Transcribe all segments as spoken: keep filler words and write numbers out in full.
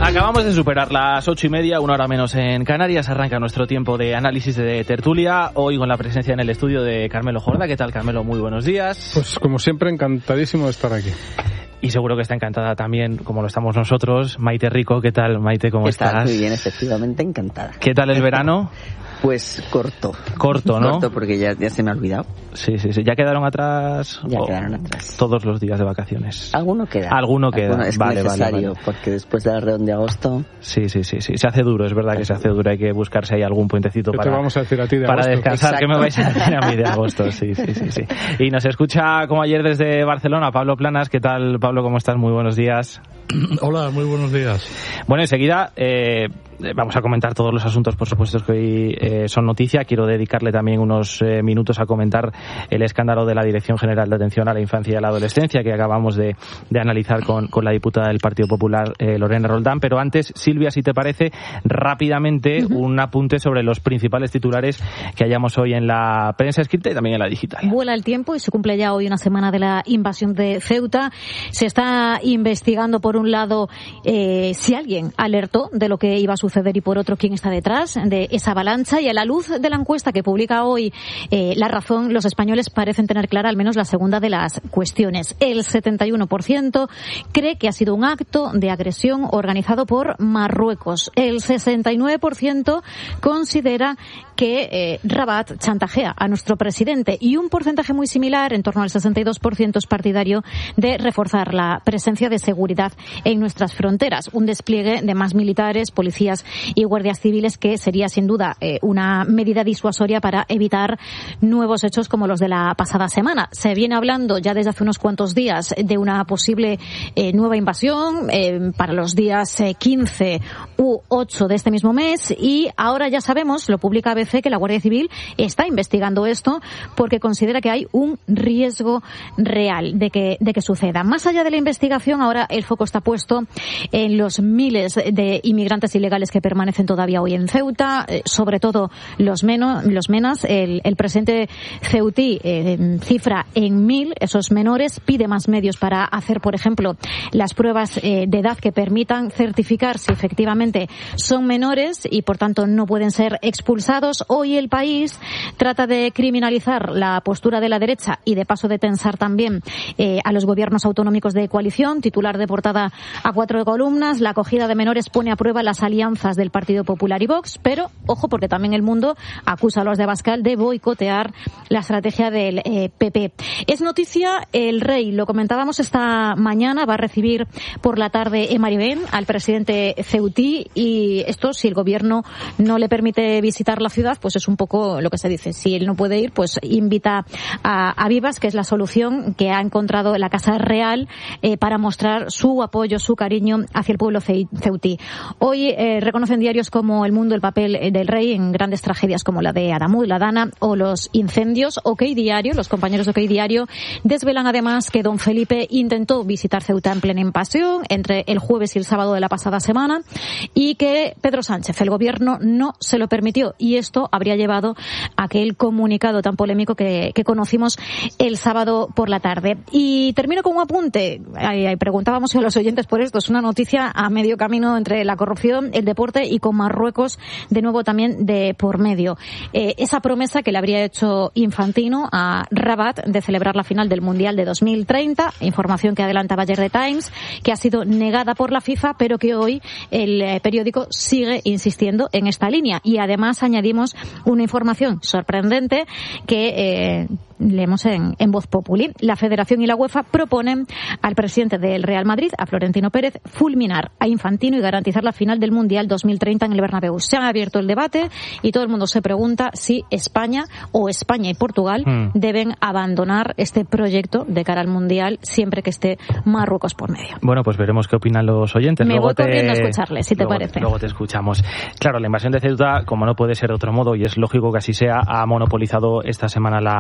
Acabamos de superar las ocho y media, una hora menos en Canarias. Arranca nuestro tiempo de análisis de tertulia. Hoy con la presencia en el estudio de Carmelo Jorda. ¿Qué tal, Carmelo? Muy buenos días. Pues como siempre, encantadísimo de estar aquí. Y seguro que está encantada también, como lo estamos nosotros, Maite Rico. ¿Qué tal, Maite? ¿Cómo ¿Qué estás? tal? Muy bien, efectivamente, encantada. ¿Qué tal el verano? Pues corto. Corto, ¿no? Corto, porque ya, ya se me ha olvidado. Sí, sí, sí. ¿Ya quedaron atrás? Ya quedaron atrás. Todos los días de vacaciones. Alguno queda. Alguno queda. Alguno es vale, necesario, vale, vale. porque después de la reunión de agosto... Sí, sí, sí, sí. Se hace duro, es verdad que se hace duro. Hay que buscarse ahí algún puentecito ¿Qué para, te vamos a decir a ti de para agosto? descansar. Exacto. ¿Qué me vais a decir a mí de agosto? Sí, sí, sí, sí. Y nos escucha, como ayer, desde Barcelona, Pablo Planas. ¿Qué tal, Pablo? ¿Cómo estás? Muy buenos días. Hola, muy buenos días. Bueno, enseguida eh, vamos a comentar todos los asuntos, por supuesto, que hoy eh, son noticia. Quiero dedicarle también unos eh, minutos a comentar el escándalo de la Dirección General de Atención a la Infancia y a la Adolescencia que acabamos de, de analizar con, con la diputada del Partido Popular, eh, Lorena Roldán. Pero antes, Silvia, si te parece, rápidamente uh-huh. un apunte sobre los principales titulares que hayamos hoy en la prensa escrita y también en la digital. Vuela el tiempo y se cumple ya hoy una semana de la invasión de Ceuta. Se está investigando, por un lado, eh, si alguien alertó de lo que iba a suceder y, por otro, quién está detrás de esa avalancha. Y a la luz de la encuesta que publica hoy eh, La Razón, los españoles parecen tener clara al menos la segunda de las cuestiones. El setenta y uno por ciento cree que ha sido un acto de agresión organizado por Marruecos. El sesenta y nueve por ciento considera que eh, Rabat chantajea a nuestro presidente, y un porcentaje muy similar, en torno al sesenta y dos por ciento, es partidario de reforzar la presencia de seguridad en nuestras fronteras. Un despliegue de más militares, policías y guardias civiles que sería sin duda eh, una medida disuasoria para evitar nuevos hechos como los de la pasada semana. Se viene hablando ya desde hace unos cuantos días de una posible eh, nueva invasión eh, para los días eh, quince u ocho de este mismo mes, y ahora ya sabemos, lo publica A B C, que la Guardia Civil está investigando esto porque considera que hay un riesgo real de que, de que suceda. Más allá de la investigación, ahora el foco está puesto en los miles de inmigrantes ilegales que permanecen todavía hoy en Ceuta, eh, sobre todo los, menos, los menas. El, el presidente ceutí eh, cifra en mil esos menores, pide más medios para hacer, por ejemplo, las pruebas eh, de edad que permitan certificar si efectivamente son menores y, por tanto, no pueden ser expulsados. Hoy El País trata de criminalizar la postura de la derecha y, de paso, de tensar también eh, a los gobiernos autonómicos de coalición. Titular de portada a cuatro columnas: la acogida de menores pone a prueba las alianzas del Partido Popular y Vox. Pero, ojo, porque también El Mundo acusa a los de Abascal de boicotear la estrategia del eh, P P. Es noticia el Rey, lo comentábamos esta mañana, va a recibir por la tarde en Maribén al presidente ceutí, y esto, si el gobierno no le permite visitar la ciudad, pues es un poco lo que se dice. Si él no puede ir, pues invita a, a Vivas, que es la solución que ha encontrado la Casa Real eh, para mostrar su apoyo, su cariño hacia el pueblo ceutí. Hoy eh, reconocen diarios como El Mundo el papel del Rey en grandes tragedias como la de Adamud, la Dana o los incendios. OK Diario, los compañeros de OK Diario desvelan además que don Felipe intentó visitar Ceuta en plena invasión entre el jueves y el sábado de la pasada semana, y que Pedro Sánchez, el gobierno, no se lo permitió, y esto habría llevado a aquel comunicado tan polémico que, que conocimos el sábado por la tarde. Y termino con un apunte. Ay, ay, preguntábamos a los oyentes por esto. Es una noticia a medio camino entre la corrupción, el deporte y con Marruecos de nuevo también de por medio. Eh, esa promesa que le habría hecho Infantino a Rabat de celebrar la final del Mundial de dos mil treinta, información que adelantaba ayer The Times, que ha sido negada por la FIFA, pero que hoy el eh, periódico sigue insistiendo en esta línea. Y además añadimos una información sorprendente que eh, leemos en, en Voz Populi. La Federación y la UEFA proponen al presidente del Real Madrid, a Florentino Pérez, fulminar a Infantino y garantizar la final del Mundial dos mil treinta en el Bernabéu. Se ha abierto el debate y todo el mundo se pregunta si España o España y Portugal mm. deben abandonar este proyecto de cara al Mundial siempre que esté Marruecos por medio. Bueno, pues veremos qué opinan los oyentes. Me luego voy te... corriendo a escucharles, si te luego, parece. Luego te escuchamos. Claro, la invasión de Ceuta, como no puede ser de otro modo, y es lógico que así sea, ha monopolizado esta semana la, la actualidad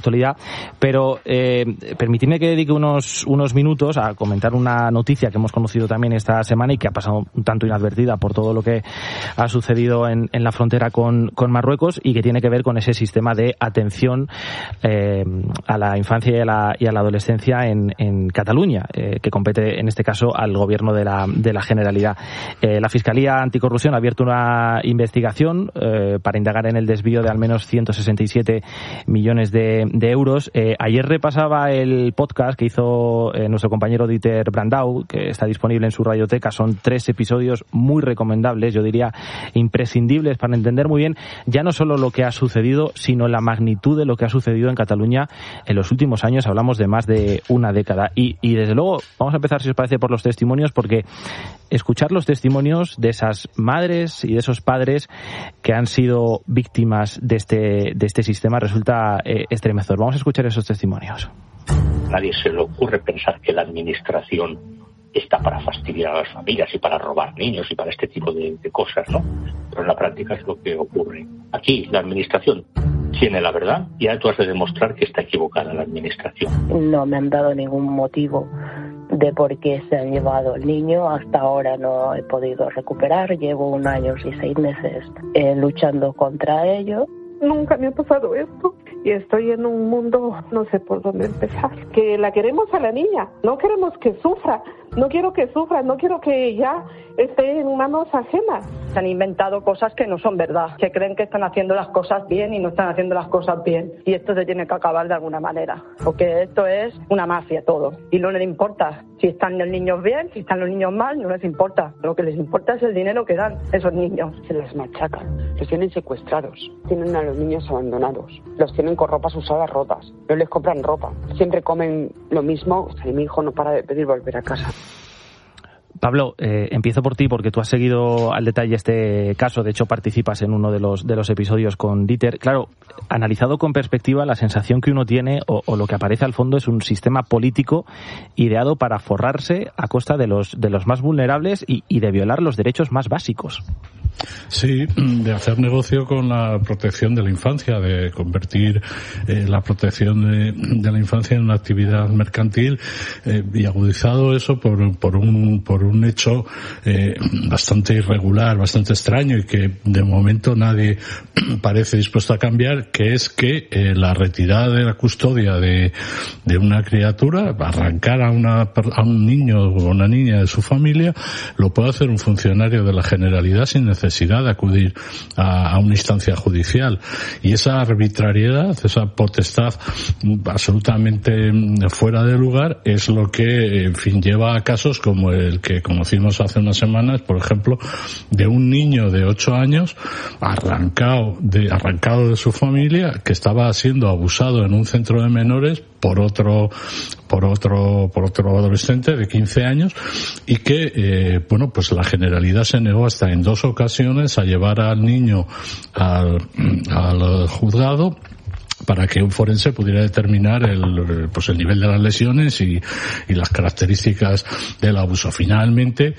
actualidad, pero eh, permitidme que dedique unos, unos minutos a comentar una noticia que hemos conocido también esta semana y que ha pasado un tanto inadvertida por todo lo que ha sucedido en, en la frontera con, con Marruecos y que tiene que ver con ese sistema de atención eh, a la infancia y a la, y a la adolescencia en, en Cataluña, eh, que compete en este caso al gobierno de la, de la Generalidad. Eh, la Fiscalía Anticorrupción ha abierto una investigación eh, para indagar en el desvío de al menos ciento sesenta y siete millones de, de euros. Eh, ayer repasaba el podcast que hizo eh, nuestro compañero Dieter Brandau, que está disponible en su radioteca. Son tres episodios muy recomendables, yo diría imprescindibles para entender muy bien ya no solo lo que ha sucedido, sino la magnitud de lo que ha sucedido en Cataluña en los últimos años. Hablamos de más de una década. Y, y desde luego, vamos a empezar, si os parece, por los testimonios, porque escuchar los testimonios de esas madres y de esos padres que han sido víctimas de este, de este sistema resulta eh, estremecedor. Vamos a escuchar esos testimonios. Nadie se le ocurre pensar que la administración está para fastidiar a las familias y para robar niños y para este tipo de, de cosas, ¿no? Pero en la práctica es lo que ocurre. Aquí la administración tiene la verdad y ahora tú has de demostrar que está equivocada la administración. No me han dado ningún motivo de por qué se han llevado el niño. Hasta ahora no he podido recuperar. Llevo un año y seis meses eh, luchando contra ello. Nunca me ha pasado esto y estoy en un mundo, no sé por dónde empezar. Que la queremos a la niña, no queremos que sufra, no quiero que sufra, no quiero que ya esté en manos ajenas. Se han inventado cosas que no son verdad, que creen que están haciendo las cosas bien y no están haciendo las cosas bien. Y esto se tiene que acabar de alguna manera, porque esto es una mafia todo. Y no les importa si están los niños bien, si están los niños mal, no les importa. Lo que les importa es el dinero que dan esos niños. Se les machacan, los tienen secuestrados, tienen a los niños abandonados, los tienen con ropas usadas rotas, no les compran ropa, siempre comen lo mismo. O sea, mi hijo no para de pedir volver a casa. Pablo, eh, empiezo por ti porque tú has seguido al detalle este caso. De hecho, participas en uno de los de los episodios con Dieter. Claro, analizado con perspectiva, la sensación que uno tiene o, o lo que aparece al fondo es un sistema político ideado para forrarse a costa de los de los más vulnerables y, y de violar los derechos más básicos. Sí, de hacer negocio con la protección de la infancia, de convertir eh, la protección de, de la infancia en una actividad mercantil eh, y agudizado eso por, por un por un hecho eh, bastante irregular, bastante extraño y que de momento nadie parece dispuesto a cambiar, que es que eh, la retirada de la custodia de, de una criatura, arrancar a, una, a un niño o una niña de su familia, lo puede hacer un funcionario de la Generalidad sin necesidad de acudir a, a una instancia judicial. Y esa arbitrariedad, esa potestad absolutamente fuera de lugar es lo que, en fin, lleva a casos como el que conocimos hace unas semanas, por ejemplo, de un niño de ocho años arrancado de, arrancado de su familia, que estaba siendo abusado en un centro de menores por otro por otro por otro adolescente de quince años y que eh, bueno, pues la Generalidad se negó hasta en dos ocasiones a llevar al niño al, al juzgado para que un forense pudiera determinar el, pues el nivel de las lesiones y, y las características del abuso. Finalmente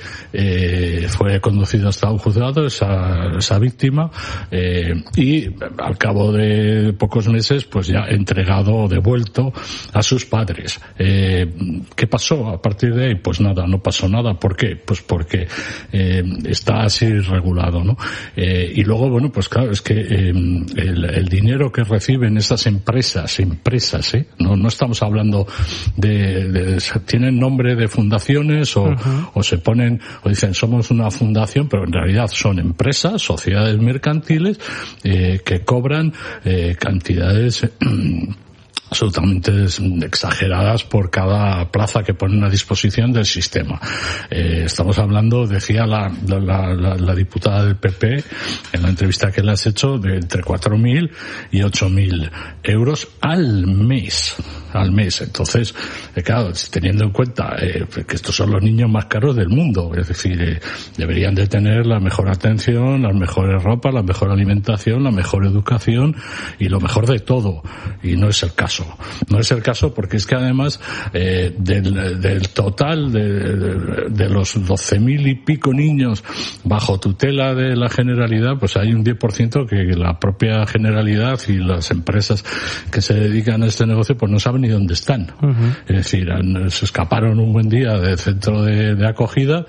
eh, fue conducido hasta un juzgado esa, esa víctima eh, y al cabo de pocos meses pues ya entregado o devuelto a sus padres. Eh, ¿Qué pasó a partir de ahí? Pues nada, no pasó nada. ¿Por qué? Pues porque eh, está así regulado, ¿no? Eh, y luego, bueno, pues claro, es que eh, el, el dinero que reciben estas empresas, empresas, ¿eh? No, no estamos hablando de, de, tienen nombre de fundaciones o, uh-huh. o se ponen, o dicen somos una fundación, pero en realidad son empresas, sociedades mercantiles, eh, que cobran, eh, cantidades, eh, absolutamente exageradas por cada plaza que ponen a disposición del sistema. Eh, estamos hablando, decía la, la, la, la diputada del P P en la entrevista que le has hecho, de entre cuatro mil y ocho mil euros al mes. al mes. Entonces, eh, claro, teniendo en cuenta eh, que estos son los niños más caros del mundo, es decir, eh, deberían de tener la mejor atención, las mejores ropas, la mejor alimentación, la mejor educación y lo mejor de todo. Y no es el caso. No es el caso porque es que además eh, del, del total de, de, de los doce mil y pico niños bajo tutela de la Generalidad, pues hay un diez por ciento que la propia Generalidad y las empresas que se dedican a este negocio pues no saben ni dónde están. Uh-huh. Es decir, han, se escaparon un buen día del centro de, de acogida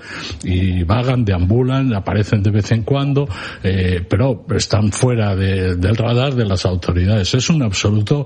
y vagan, deambulan, aparecen de vez en cuando, eh, pero están fuera de, del radar de las autoridades. Es un absoluto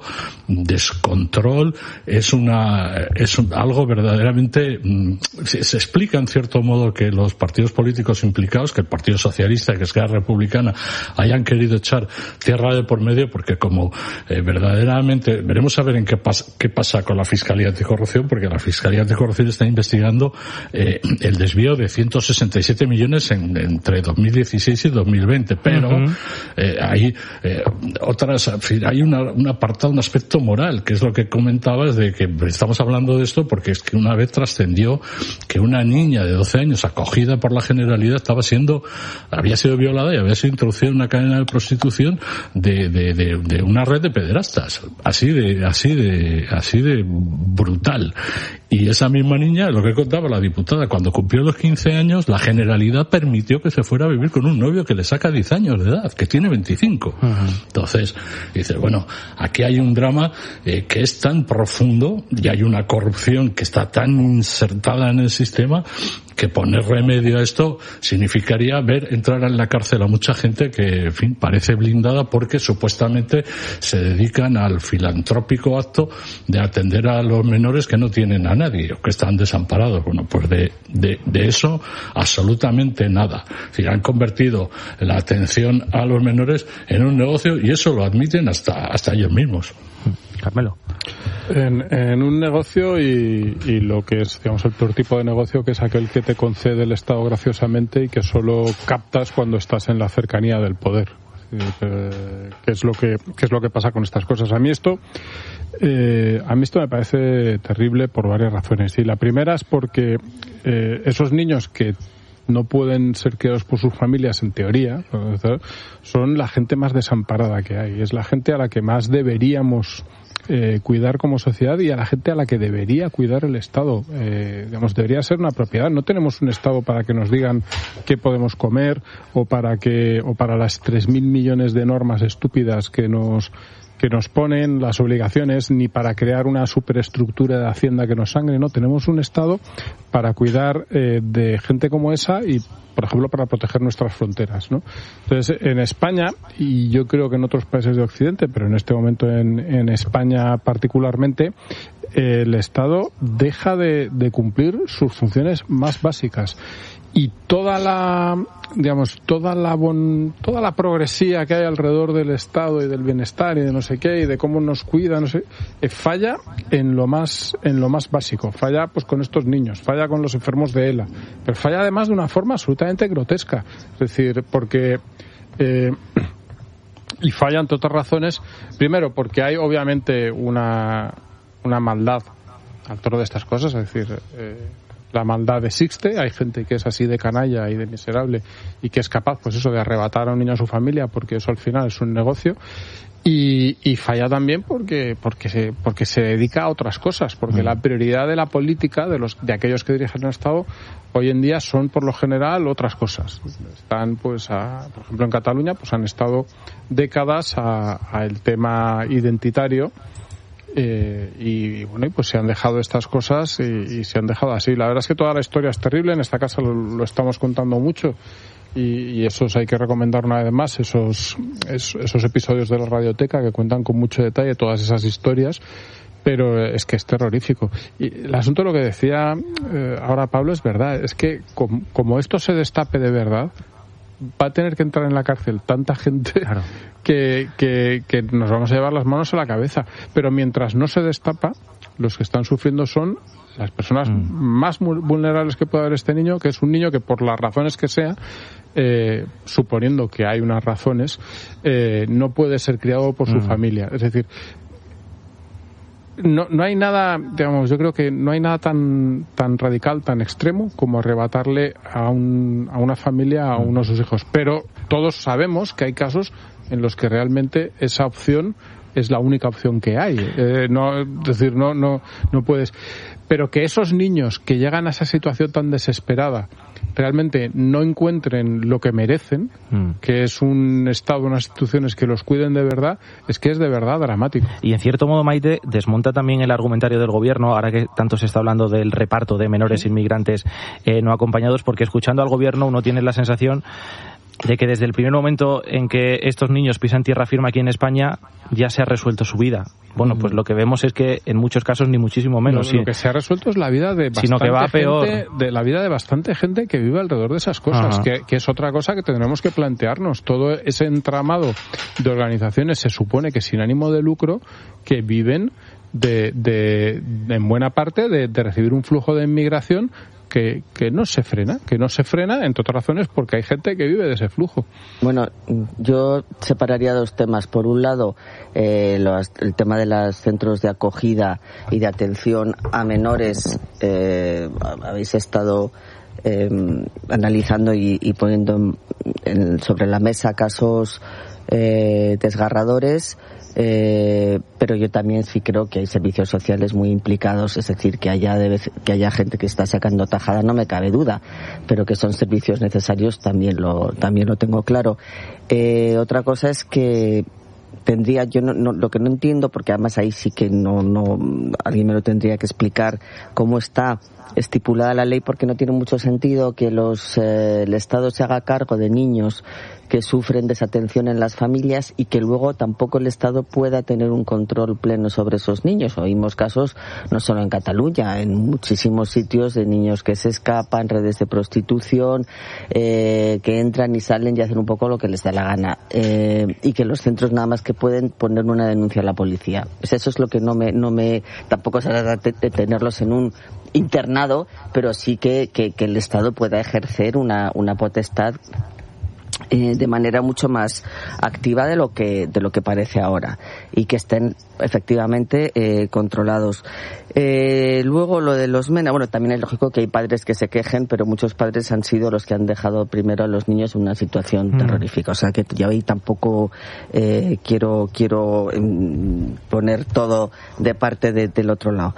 descontrol, es una es un, algo verdaderamente se, se explica en cierto modo que los partidos políticos implicados, que el Partido Socialista, que Esquerra Republicana, hayan querido echar tierra de por medio, porque como eh, verdaderamente veremos a ver en qué pasa qué pasa con la Fiscalía Anticorrupción, porque la Fiscalía Anticorrupción está investigando eh, el desvío de ciento sesenta y siete millones en, entre dos mil dieciséis y dos mil veinte, pero uh-huh. eh, hay eh, otras, en fin, hay una, un apartado, un aspecto moral, que es lo que comentabas, de que estamos hablando de esto porque es que una vez trascendió que una niña de doce años acogida por la Generalidad estaba siendo, había sido violada y había sido introducida en una cadena de prostitución de, de, de, de una red de pederastas, así de, así de, así de brutal. Y esa misma niña, lo que contaba la diputada, cuando cumplió los quince años, la Generalidad permitió que se fuera a vivir con un novio que le saca diez años de edad, que tiene veinticinco. Uh-huh. Entonces, dices, bueno, aquí hay un drama eh, que es tan profundo y hay una corrupción que está tan insertada en el sistema que poner remedio a esto significaría ver entrar en la cárcel a mucha gente que, en fin, parece blindada porque supuestamente se dedican al filantrópico acto de atender a los menores que no tienen a nadie o que están desamparados. Bueno, pues de, de, de eso absolutamente nada. Es decir, han convertido la atención a los menores en un negocio y eso lo admiten hasta, hasta ellos mismos. Carmelo. En, en un negocio y, y lo que es, digamos, el peor tipo de negocio, que es aquel que te concede el Estado graciosamente y que solo captas cuando estás en la cercanía del poder. Eh, que es lo que, que es lo que pasa con estas cosas. A mí esto, eh, a mí esto me parece terrible por varias razones. Y la primera es porque eh, esos niños que no pueden ser criados por sus familias, en teoría, son la gente más desamparada que hay. Es la gente a la que más deberíamos eh, cuidar como sociedad y a la gente a la que debería cuidar el Estado. Eh, digamos, debería ser una propiedad. No tenemos un Estado para que nos digan qué podemos comer o para que o para las tres mil millones de normas estúpidas que nos que nos ponen, las obligaciones, ni para crear una superestructura de Hacienda que nos sangre. No, tenemos un Estado para cuidar eh, de gente como esa y, por ejemplo, para proteger nuestras fronteras, ¿no? Entonces, en España, y yo creo que en otros países de Occidente, pero en este momento en, en España particularmente, eh, el Estado deja de, de cumplir sus funciones más básicas. Y toda la, digamos, toda la bon, toda la progresía que hay alrededor del Estado y del bienestar y de no sé qué y de cómo nos cuida, no sé, eh, falla en lo más, en lo más básico. Falla, pues, con estos niños, falla con los enfermos de ELA, pero falla además de una forma absolutamente grotesca. Es decir, porque, eh, y falla entre otras razones, primero porque hay obviamente una, una maldad alrededor de estas cosas, es decir, eh, la maldad existe, hay gente que es así de canalla y de miserable y que es capaz, pues eso, de arrebatar a un niño a su familia, porque eso al final es un negocio. Y, y falla también porque porque se porque se dedica a otras cosas, porque mm. la prioridad de la política de los de aquellos que dirigen el Estado hoy en día son por lo general otras cosas. Están, pues, a, por ejemplo, en Cataluña, pues han estado décadas a, a el tema identitario. Eh, y bueno, y pues se han dejado estas cosas y, y se han dejado así. La verdad es que toda la historia es terrible. En esta casa lo, lo estamos contando mucho y, y esos hay que recomendar una vez más esos, esos esos episodios de la Radioteca que cuentan con mucho detalle todas esas historias. Pero es que es terrorífico. Y el asunto, lo que decía eh, ahora Pablo, es verdad. Es que com, como esto se destape de verdad, va a tener que entrar en la cárcel tanta gente, claro, que, que, que nos vamos a llevar las manos a la cabeza. Pero mientras no se destapa, los que están sufriendo son las personas mm. más vulnerables que puede haber este niño, que es un niño que, por las razones que sea, eh, suponiendo que hay unas razones, eh, no puede ser criado por mm. su familia. Es decir, no, no hay nada, digamos, yo creo que no hay nada tan tan radical, tan extremo como arrebatarle a, un, a una familia a uno de sus hijos. Pero todos sabemos que hay casos en los que realmente esa opción es la única opción que hay. Eh, no, es decir, no, no, no puedes. Pero que esos niños que llegan a esa situación tan desesperada realmente no encuentren lo que merecen, mm. que es un Estado, unas instituciones que los cuiden de verdad, es que es de verdad dramático. Y en cierto modo, Maite, desmonta también el argumentario del gobierno, ahora que tanto se está hablando del reparto de menores ¿Sí? inmigrantes eh, no acompañados, porque escuchando al gobierno uno tiene la sensación de que desde el primer momento en que estos niños pisan tierra firme aquí en España ya se ha resuelto su vida. Bueno, pues lo que vemos es que en muchos casos ni muchísimo menos. Lo, sí. lo que se ha resuelto es la vida de bastante sino que va gente, peor. de la vida de bastante gente que vive alrededor de esas cosas, que, que es otra cosa que tendremos que plantearnos. Todo ese entramado de organizaciones se supone que sin ánimo de lucro que viven de, de, de en buena parte de, de recibir un flujo de inmigración Que, que no se frena, que no se frena, entre otras razones, porque hay gente que vive de ese flujo. Bueno, yo separaría dos temas. Por un lado, eh, los, el tema de los centros de acogida y de atención a menores. Eh, habéis estado eh, analizando y, y poniendo en, en, sobre la mesa casos eh, desgarradores. Eh, pero yo también sí creo que hay servicios sociales muy implicados, es decir, que haya debe, que haya gente que está sacando tajada, no me cabe duda, pero que son servicios necesarios también lo también lo tengo claro. Eh, otra cosa es que tendría yo no, no, lo que no entiendo, porque además ahí sí que no no alguien me lo tendría que explicar cómo está estipulada la ley, porque no tiene mucho sentido que los eh, el Estado se haga cargo de niños que sufren desatención en las familias y que luego tampoco el Estado pueda tener un control pleno sobre esos niños. Oímos casos no solo en Cataluña, en muchísimos sitios de niños que se escapan, redes de prostitución, eh, que entran y salen y hacen un poco lo que les da la gana, eh, y que los centros nada más que pueden poner una denuncia a la policía. Pues eso es lo que no me, no me, tampoco se trata de tenerlos en un internado, pero sí que, que, que el Estado pueda ejercer una, una potestad Eh, de manera mucho más activa de lo que de lo que parece ahora, y que estén efectivamente eh, controlados. Eh, luego lo de los MENA, bueno, también es lógico que hay padres que se quejen, pero muchos padres han sido los que han dejado primero a los niños en una situación mm. terrorífica, o sea que ya ahí tampoco eh, quiero quiero eh, poner todo de parte de, del otro lado.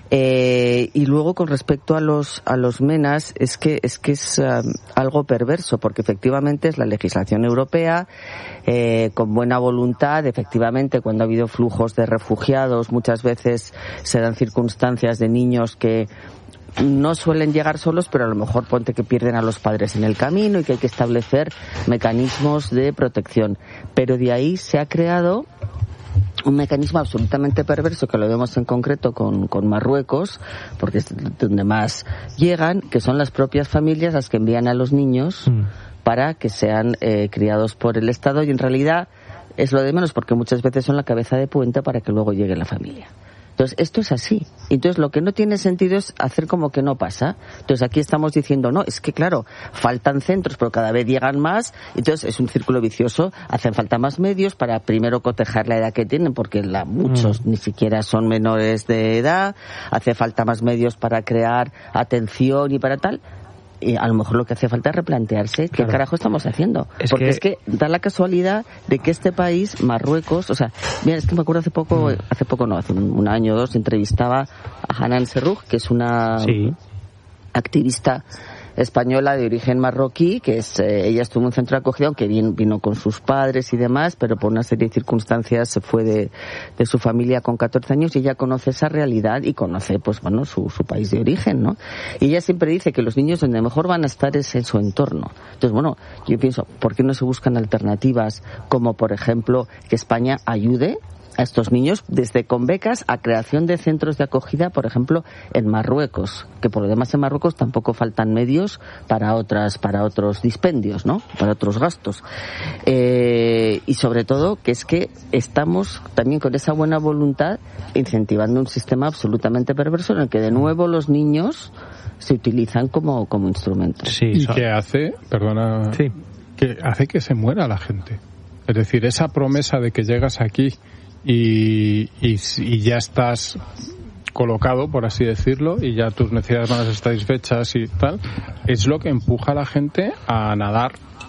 Eh, y luego con respecto a los a los MENAs, es que es que es um, algo perverso, porque efectivamente es la legislación europea, eh, con buena voluntad. Efectivamente, cuando ha habido flujos de refugiados, muchas veces se dan circunstancias de niños que no suelen llegar solos, pero a lo mejor ponte que pierden a los padres en el camino y que hay que establecer mecanismos de protección. Pero de ahí se ha creado un mecanismo absolutamente perverso, que lo vemos en concreto con, con Marruecos, porque es donde más llegan, que son las propias familias las que envían a los niños mm. para que sean eh, criados por el Estado, y en realidad es lo de menos, porque muchas veces son la cabeza de puente para que luego llegue la familia. Entonces, esto es así. Entonces, lo que no tiene sentido es hacer como que no pasa. Entonces, aquí estamos diciendo, no, es que claro, faltan centros, pero cada vez llegan más. Entonces, es un círculo vicioso. Hacen falta más medios para primero cotejar la edad que tienen, porque la, muchos mm. ni siquiera son menores de edad. Hace falta más medios para crear atención y para tal. Y a lo mejor lo que hace falta es replantearse qué claro. carajo estamos haciendo. Es porque que... es que da la casualidad de que este país, Marruecos, o sea, mira, es que me acuerdo hace poco, mm. hace poco no, hace un, un año o dos, entrevistaba a Hanan Serrouk, que es una sí. activista española de origen marroquí, que es eh, ella estuvo en un centro de acogida, aunque vino, vino con sus padres y demás, pero por una serie de circunstancias se fue de, de su familia con catorce años, y ella conoce esa realidad y conoce, pues bueno, su, su país de origen, ¿no? Y ella siempre dice que los niños donde mejor van a estar es en su entorno. Entonces, bueno, yo pienso, ¿por qué no se buscan alternativas como, por ejemplo, que España ayude a estos niños desde con becas a creación de centros de acogida, por ejemplo, en Marruecos, que por lo demás en Marruecos tampoco faltan medios para otras para otros dispendios, ¿no? Para otros gastos. Eh, y sobre todo que es que estamos también con esa buena voluntad incentivando un sistema absolutamente perverso en el que de nuevo los niños se utilizan como como instrumentos. Sí, y que hace, perdona, sí. que hace que se muera la gente. Es decir, esa promesa de que llegas aquí y, y, y ya estás colocado, por así decirlo, y ya tus necesidades van a ser satisfechas y tal, es lo que empuja a la gente a nadar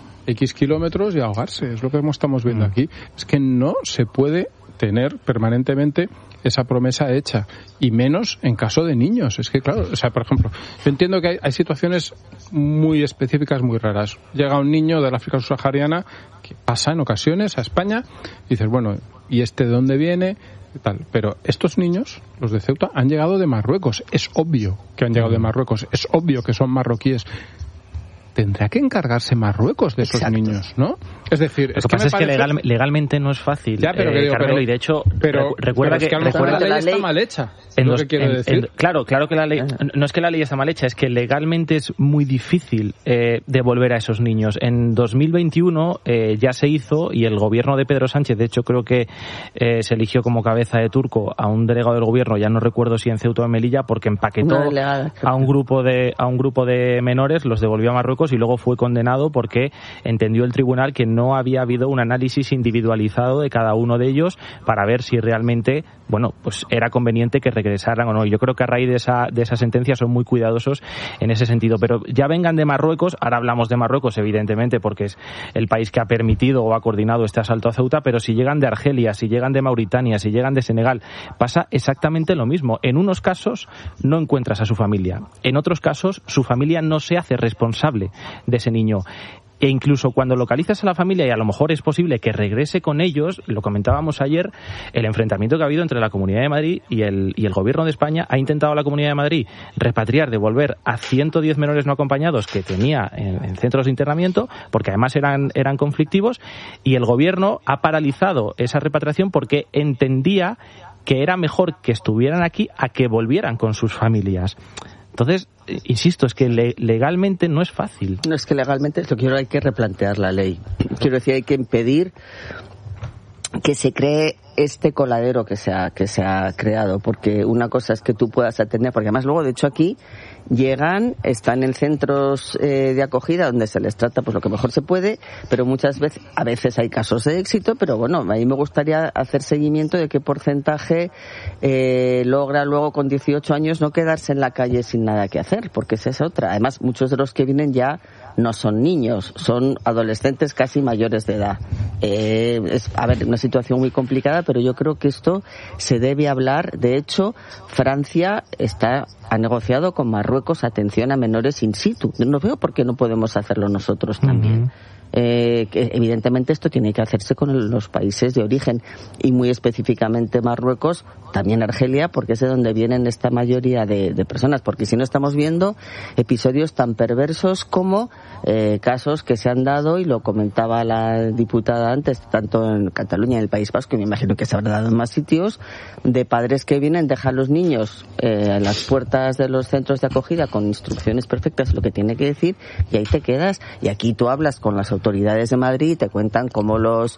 X kilómetros y a ahogarse. Es lo que estamos viendo aquí. Es que no se puede tener permanentemente esa promesa hecha, y menos en caso de niños. Es que, claro, o sea, por ejemplo, yo entiendo que hay, hay situaciones muy específicas, muy raras. Llega un niño de la África subsahariana, que pasa en ocasiones a España, y dices, bueno, ¿y este de dónde viene? Y tal. Pero estos niños, los de Ceuta, han llegado de Marruecos. Es obvio que han llegado de Marruecos. Es obvio que son marroquíes. Tendrá que encargarse Marruecos de esos Exacto. niños, ¿no? Es decir, lo que, que pasa es parece... que legal, legalmente no es fácil, ya, pero, eh, digo, Carmelo, pero, y de hecho pero, recuerda pero es que, que, a lo mejor recuerda la ley, la ley está mal hecha. En lo los, que quiero en, decir. En, claro, claro que la ley no es que la ley está mal hecha, es que legalmente es muy difícil eh, devolver a esos niños. En dos mil veintiuno eh, ya se hizo, y el gobierno de Pedro Sánchez, de hecho creo que eh, se eligió como cabeza de turco a un delegado del gobierno, ya no recuerdo si en Ceuta o en Melilla, porque empaquetó delegada, a un grupo de a un grupo de menores, los devolvió a Marruecos y luego fue condenado porque entendió el tribunal que no había habido un análisis individualizado de cada uno de ellos para ver si realmente, bueno, pues era conveniente que regresaran o no. Y yo creo que a raíz de esa de esa sentencia son muy cuidadosos en ese sentido. Pero ya vengan de Marruecos, ahora hablamos de Marruecos evidentemente porque es el país que ha permitido o ha coordinado este asalto a Ceuta, pero si llegan de Argelia, si llegan de Mauritania, si llegan de Senegal, pasa exactamente lo mismo. En unos casos no encuentras a su familia, en otros casos su familia no se hace responsable de ese niño. E incluso cuando localizas a la familia y a lo mejor es posible que regrese con ellos, lo comentábamos ayer, el enfrentamiento que ha habido entre la Comunidad de Madrid y el, y el Gobierno de España. Ha intentado la Comunidad de Madrid repatriar, devolver a ciento diez menores no acompañados que tenía en, en centros de internamiento, porque además eran, eran conflictivos, y el Gobierno ha paralizado esa repatriación porque entendía que era mejor que estuvieran aquí a que volvieran con sus familias. Entonces, insisto, es que le, legalmente no es fácil. No, es que legalmente es lo que hay que replantear la ley. Quiero decir, hay que impedir que se cree este coladero que se ha, que se ha creado, porque una cosa es que tú puedas atender, porque además luego, de hecho, aquí llegan, están en centros eh, de acogida donde se les trata pues lo que mejor se puede, pero muchas veces, a veces hay casos de éxito, pero bueno, a mí me gustaría hacer seguimiento de qué porcentaje eh, logra luego con dieciocho años no quedarse en la calle sin nada que hacer, porque esa es otra. Además, muchos de los que vienen ya no son niños, son adolescentes casi mayores de edad. Eh, es, a ver, una situación muy complicada, pero yo creo que esto se debe hablar. De hecho, Francia está ha negociado con Marruecos atención a menores in situ. No veo por qué no podemos hacerlo nosotros también. Uh-huh. Eh, que evidentemente esto tiene que hacerse con el, los países de origen, y muy específicamente Marruecos, también Argelia, porque es de donde vienen esta mayoría de, de personas, porque si no estamos viendo episodios tan perversos como eh, casos que se han dado, y lo comentaba la diputada antes, tanto en Cataluña, en el País Vasco, y me imagino que se habrá dado en más sitios, de padres que vienen, dejan a los niños eh, a las puertas de los centros de acogida con instrucciones perfectas, lo que tiene que decir, y ahí te quedas. Y aquí tú hablas con las autoridades de Madrid y te cuentan cómo los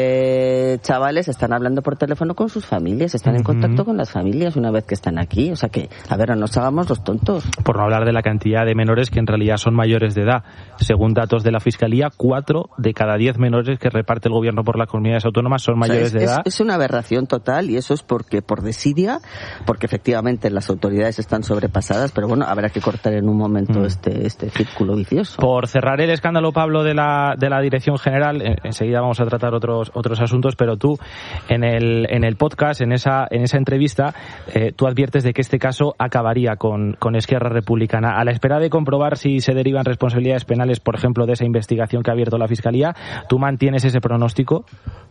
eh, chavales están hablando por teléfono con sus familias, están uh-huh. en contacto con las familias una vez que están aquí. O sea que, a ver, no nos hagamos los tontos. Por no hablar de la cantidad de menores que en realidad son mayores de edad. Según datos de la Fiscalía, cuatro de cada diez menores que reparte el gobierno por las comunidades autónomas son mayores o sea, es, de edad. Es, es una aberración total, y eso es porque por desidia, porque efectivamente las autoridades están sobrepasadas, pero bueno, habrá que cortar en un momento mm. este este círculo vicioso. Por cerrar el escándalo, Pablo, de la de la Dirección General, enseguida vamos a tratar otros otros asuntos, pero tú en el en el podcast, en esa en esa entrevista, eh, tú adviertes de que este caso acabaría con con Esquerra Republicana. A la espera de comprobar si se derivan responsabilidades penales, por ejemplo, de esa investigación que ha abierto la Fiscalía, ¿tú mantienes ese pronóstico?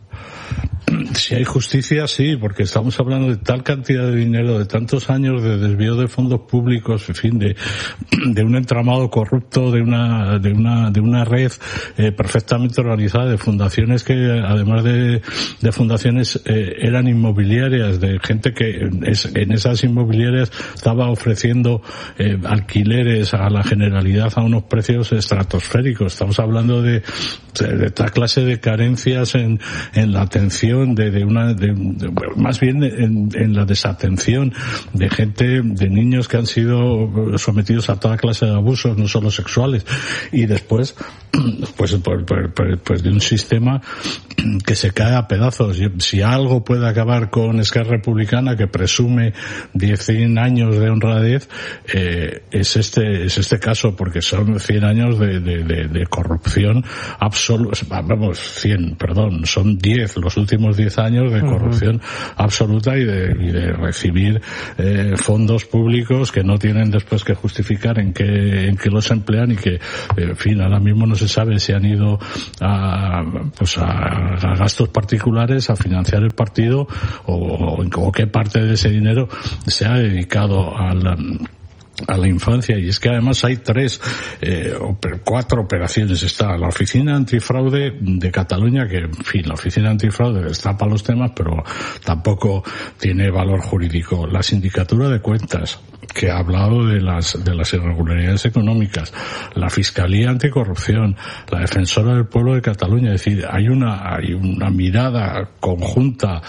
Si hay justicia, sí, porque estamos hablando de tal cantidad de dinero, de tantos años de desvío de fondos públicos, en fin, de, de un entramado corrupto, de una, de una, de una red eh, perfectamente organizada, de fundaciones que, además de, de fundaciones, eh, eran inmobiliarias, de gente que es, en esas inmobiliarias estaba ofreciendo eh, alquileres a la Generalidad a unos precios estratosféricos. Estamos hablando de, de esta clase de carencias en, en la atención, de, de una, de, de, más bien en, en la desatención de gente, de niños que han sido sometidos a toda clase de abusos, no solo sexuales. Y después, pues, pues, pues, pues de un sistema que se cae a pedazos. Si algo puede acabar con Esquerra Republicana, que presume diez, cien años de honradez, eh, es este es este caso, porque son cien años de, de, de, de corrupción absoluta. Vamos, cien, perdón, son diez, los últimos diez años de corrupción uh-huh. absoluta y de, y de recibir eh, fondos públicos que no tienen después que justificar en qué, en qué los emplean, y que, en fin, ahora mismo no se sabe si han ido a, pues a, a gastos particulares, a financiar el partido, o, o, o qué parte de ese dinero se ha dedicado a la, a la infancia. Y es que además hay tres, eh, cuatro operaciones. Está la Oficina Antifraude de Cataluña, que, en fin, la Oficina Antifraude destapa los temas, pero tampoco tiene valor jurídico. La Sindicatura de Cuentas, que ha hablado de las de las irregularidades económicas, la Fiscalía Anticorrupción, la Defensora del Pueblo de Cataluña. Es decir, hay una hay una mirada conjunta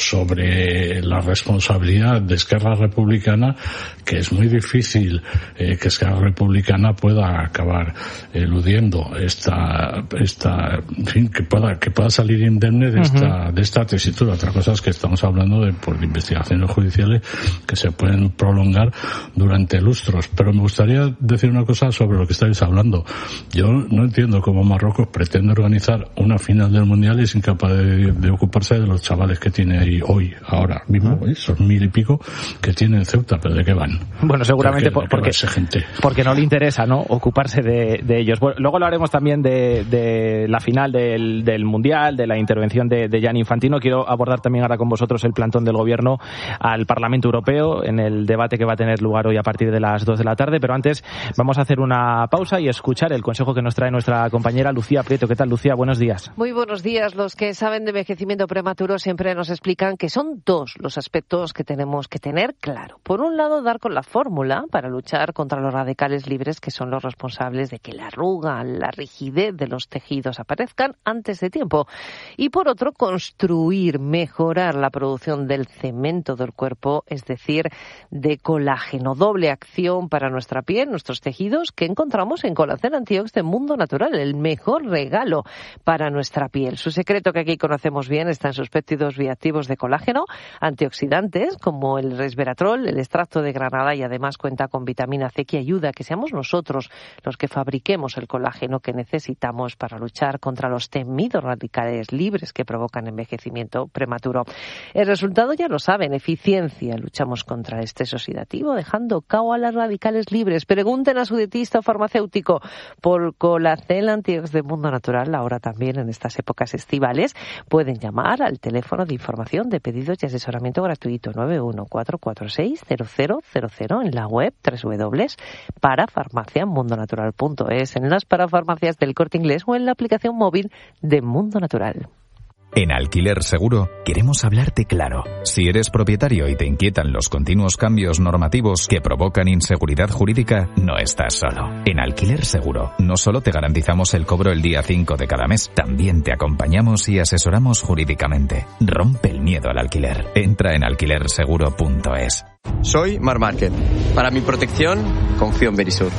sobre la responsabilidad de Esquerra Republicana que es muy difícil eh, que Esquerra Republicana pueda acabar eludiendo esta esta en fin, que pueda que pueda salir indemne de esta uh-huh. de esta tesitura. Otra cosa es que estamos hablando de, pues, de investigaciones judiciales que se pueden prolongar durante lustros. Pero me gustaría decir una cosa sobre lo que estáis hablando. Yo no entiendo cómo Marruecos pretende organizar una final del Mundial y es incapaz de, de ocuparse de los chavales que tiene ahí hoy, ahora mismo, ¿eh? Esos mil y pico que tiene en Ceuta. ¿Pero de qué van? Bueno, seguramente ¿De qué, porque, de qué gente? porque no le interesa, ¿no?, ocuparse de, de ellos. Bueno, luego lo haremos también de, de la final del, del Mundial, de la intervención de, de Gianni Infantino. Quiero abordar también ahora con vosotros el plantón del Gobierno al Parlamento Europeo en el debate que va a tener lugar hoy a partir de las dos de la tarde, pero antes vamos a hacer una pausa y escuchar el consejo que nos trae nuestra compañera Lucía Prieto. ¿Qué tal, Lucía? Buenos días. Muy buenos días. Los que saben de envejecimiento prematuro siempre nos explican que son dos los aspectos que tenemos que tener claro. Por un lado, dar con la fórmula para luchar contra los radicales libres, que son los responsables de que la arruga, la rigidez de los tejidos aparezcan antes de tiempo. Y por otro, construir, mejorar la producción del cemento del cuerpo, es decir, de colágeno. Doble acción para nuestra piel, nuestros tejidos, que encontramos en Colacel Antiox de Mundo Natural, el mejor regalo para nuestra piel. Su secreto, que aquí conocemos bien, está en sus péptidos bioactivos de colágeno, antioxidantes como el resveratrol, el extracto de granada, y además cuenta con vitamina C, que ayuda a que seamos nosotros los que fabriquemos el colágeno que necesitamos para luchar contra los temidos radicales libres que provocan envejecimiento prematuro. El resultado ya lo saben, eficiencia. Luchamos contra el estrés oxidativo, dejando cao a las radicales libres. Pregunten a su dietista o farmacéutico por Colacel Antiox de Mundo Natural. Ahora también en estas épocas estivales pueden llamar al teléfono de información de pedidos y asesoramiento gratuito nueve uno cuatro cuatro seis cero cero cero cero en la web doble u doble u doble u punto parafarmacia mundo natural punto es, en las parafarmacias del Corte Inglés o en la aplicación móvil de Mundo Natural. En Alquiler Seguro queremos hablarte claro. Si eres propietario y te inquietan los continuos cambios normativos que provocan inseguridad jurídica, no estás solo. En Alquiler Seguro no solo te garantizamos el cobro el día cinco de cada mes, también te acompañamos y asesoramos jurídicamente. Rompe el miedo al alquiler. Entra en alquiler seguro punto es. Soy Mar Márquez. Para mi protección, confío en Verisur.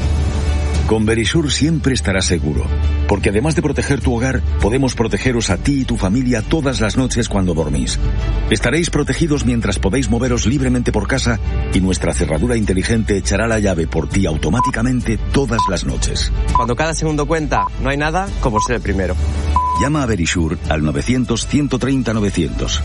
Con Verisur siempre estarás seguro, porque además de proteger tu hogar, podemos protegeros a ti y tu familia todas las noches cuando dormís. Estaréis protegidos mientras podéis moveros libremente por casa y nuestra cerradura inteligente echará la llave por ti automáticamente todas las noches. Cuando cada segundo cuenta, no hay nada como ser el primero. Llama a Verisur al novecientos ciento treinta novecientos.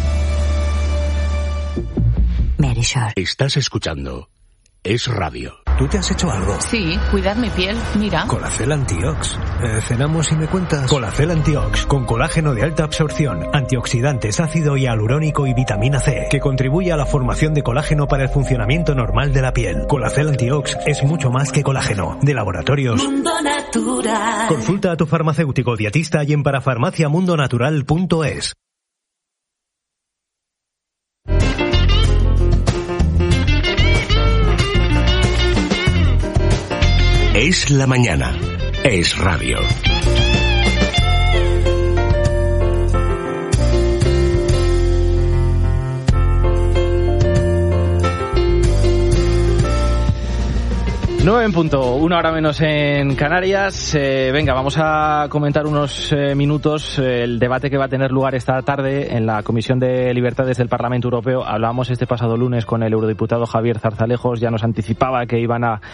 Verisur. Estás escuchando Es Radio. ¿Tú te has hecho algo? Sí, cuidar mi piel, mira. Colacel Antiox. Eh, ¿Cenamos y me cuentas? Colacel Antiox, con colágeno de alta absorción, antioxidantes, ácido hialurónico y vitamina C, que contribuye a la formación de colágeno para el funcionamiento normal de la piel. Colacel Antiox es mucho más que colágeno. De Laboratorios Mundo Natural. Consulta a tu farmacéutico dietista y en parafarmacia mundo natural punto es. Es la mañana. Es radio. nueve en punto, una hora menos en Canarias. Eh, venga, vamos a comentar unos eh, minutos eh, el debate que va a tener lugar esta tarde en la Comisión de Libertades del Parlamento Europeo. Hablábamos este pasado lunes con el eurodiputado Javier Zarzalejos, ya nos anticipaba que iban a,